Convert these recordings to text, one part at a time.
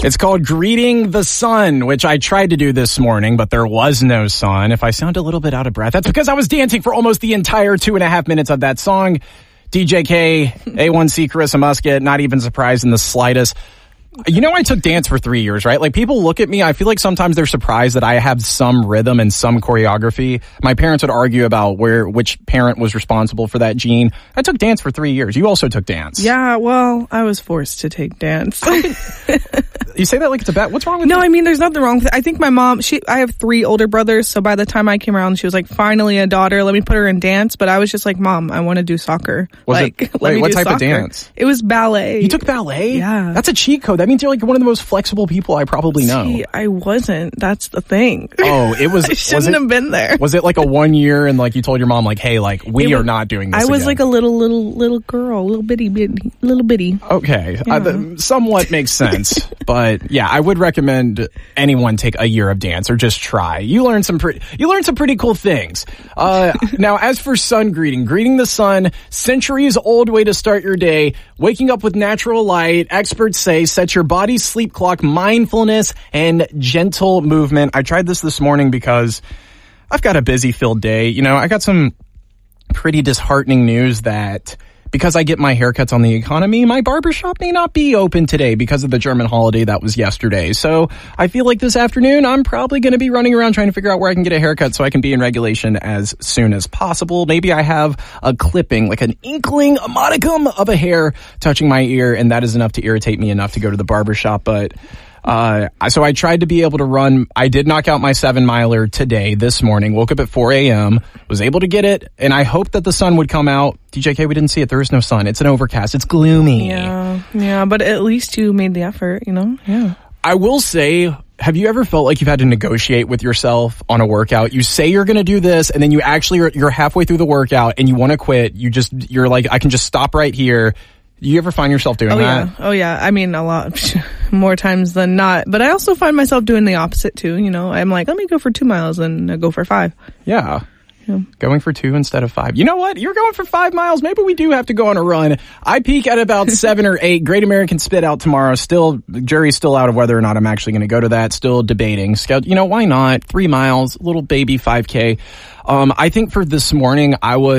It's called Greeting the Sun, which I tried to do this morning, but there was no sun. If I sound a little bit out of breath, that's because I was dancing for almost the entire 2.5 minutes of that song. DJK, A1C, Carissa Musket, not even surprised in the slightest. You know, I took dance for 3 years, right? Like, people look at me, I feel like sometimes they're surprised that I have some rhythm and some choreography. My parents would argue about which parent was responsible for that gene. I took dance for 3 years. You also took dance. Yeah, well, I was forced to take dance. You say that like it's a bad. What's wrong with No, that? I mean, there's nothing wrong with it. I think my mom, I have 3 older brothers, so by the time I came around, she was like, finally a daughter, let me put her in dance. But I was just like, Mom, I want to do soccer. What type soccer. of dance? It was ballet. You took ballet? Yeah. That's a cheat code. That means you're like one of the most flexible people I probably know. See, I wasn't. That's the thing. Oh, it was. I shouldn't have been there. Was it like a 1 year and like you told your mom like, hey, like we are not doing this I was again. like a little girl, little bitty. Okay. Yeah. Somewhat makes sense. But yeah, I would recommend anyone take a year of dance or just try. You learn some pretty cool things. Now, as for sun greeting the sun, centuries old way to start your day, waking up with natural light. Experts say set your body's sleep clock, mindfulness, and gentle movement. I tried this morning because I've got a busy filled day. You know, I got some pretty disheartening news that because I get my haircuts on the economy, my barbershop may not be open today because of the German holiday that was yesterday. So I feel like this afternoon, I'm probably going to be running around trying to figure out where I can get a haircut so I can be in regulation as soon as possible. Maybe I have a clipping, like an inkling, a modicum of a hair touching my ear, and that is enough to irritate me enough to go to the barbershop. But so I tried to be able to run. I did knock out my 7-miler today, this morning, woke up at 4 a.m., was able to get it, and I hoped that the sun would come out. DJK, we didn't see it. There is no sun. It's an overcast. It's gloomy. Yeah, but at least you made the effort, you know? Yeah. I will say, have you ever felt like you've had to negotiate with yourself on a workout? You say you're going to do this, and then you actually you're halfway through the workout, and you want to quit. You're like, I can just stop right here. You ever find yourself doing that? Oh, yeah. I mean, a lot more times than not. But I also find myself doing the opposite, too. You know, I'm like, let me go for 2 miles and I go for 5. Yeah. Going for 2 instead of 5. You know what? You're going for 5 miles. Maybe we do have to go on a run. I peak at about 7 or 8. Great American Spit out tomorrow. Still, the jury's still out of whether or not I'm actually going to go to that. Still debating. You know, why not? 3 miles, little baby 5K. I think for this morning,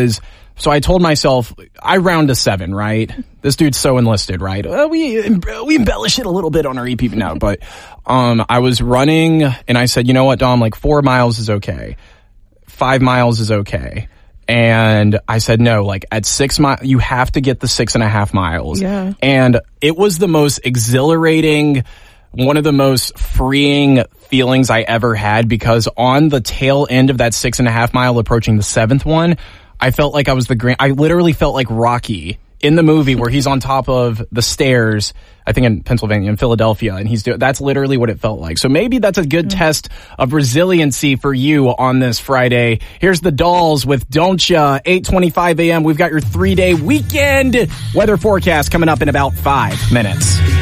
so I told myself, I round to 7, right? This dude's so enlisted, right? We embellish it a little bit on our EP now, but I was running and I said, you know what, Dom, like 4 miles is okay. 5 miles is okay. And I said, no, like at 6 miles, you have to get the 6.5 miles. Yeah. And it was the most exhilarating, one of the most freeing feelings I ever had, because on the tail end of that 6.5 mile approaching the 7th one, I felt like I was I literally felt like Rocky in the movie where he's on top of the stairs, I think in Pennsylvania, in Philadelphia, and that's literally what it felt like. So maybe that's a good test of resiliency for you on this Friday. Here's the Dolls with Don't Ya, 8:25 a.m. We've got your 3-day weekend weather forecast coming up in about 5 minutes.